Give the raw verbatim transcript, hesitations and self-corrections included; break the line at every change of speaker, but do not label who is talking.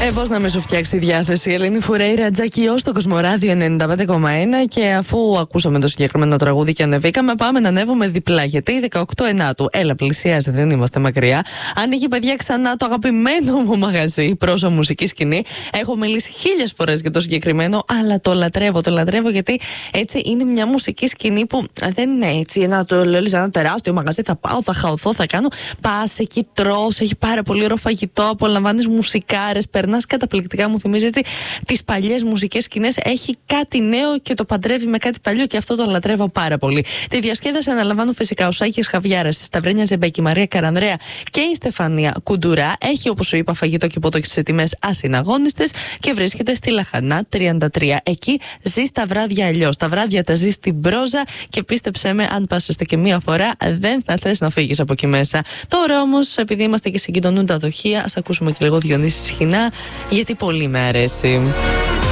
Ε, πώς να με σου φτιάξει η διάθεση. Η Ελένη Φουρέιρα, Τζακιό στο Κοσμοράδιο ενενήντα πέντε κόμμα ένα. Και αφού ακούσαμε το συγκεκριμένο τραγούδι και ανεβήκαμε, πάμε να ανέβουμε διπλά. Γιατί δεκαοκτώ Ενάτου, έλα, πλησιάζει, δεν είμαστε μακριά. Ανοίγει, παιδιά, ξανά το αγαπημένο μου μαγαζί, Πρόσω Μουσική Σκηνή. Έχω μιλήσει χίλιες φορές για το συγκεκριμένο, αλλά το λατρεύω. Το λατρεύω γιατί έτσι είναι μια μουσική σκηνή που δεν είναι έτσι ένα, το λέω, ένα τεράστιο μαγαζί. Θα πάω, θα χαωθώ, θα κάνω. Πα εκεί, τρως, έχει πάρα πολύ ωραίο φαγητό, απολαμβάνει μουσικάρες, περνάς καταπληκτικά. Μου θυμίζει έτσι τις παλιές μουσικές σκηνές. Έχει κάτι νέο και το παντρεύει με κάτι παλιό και αυτό το λατρεύω πάρα πολύ. Τη διασκέδαση αναλαμβάνουν φυσικά ο Σάκης Χαβιάρας, τη Σταυρένια Ζεμπέκη, Μαρία Καρανδρέα και η Στεφανία Κουντουρά. Έχει, όπως σου είπα, φαγητό και ποτό σε τιμές ασυναγώνιστες και βρίσκεται στη Λαχανά τριάντα τρία. Εκεί ζει τα βράδια αλλιώς. Τα βράδια τα ζει στην Μπρόζα και πίστεψέ με, αν πας και μία φορά, δεν θα θες να φύγεις από εκεί μέσα. Τώρα όμως, επειδή είμαστε και συγκοινωνούν τα δοχεία, ας ακούσουμε και λίγο Διονύση Σχοινά, γιατί πολύ με αρέσει.